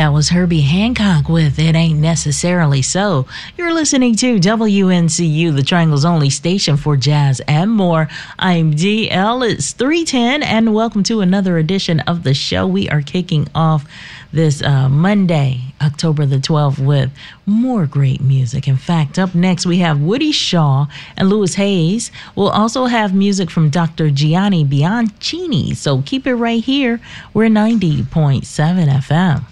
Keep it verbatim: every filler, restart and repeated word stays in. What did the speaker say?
That was Herbie Hancock with It Ain't Necessarily So. You're listening to W N C U, the Triangle's only station for jazz and more. I'm D L. It's three ten, and welcome to another edition of the show. We are kicking off this uh, Monday, October the twelfth, with more great music. In fact, up next we have Woody Shaw and Louis Hayes. We'll also have music from Doctor Gianni Bianchini. So keep it right here. We're ninety point seven F M.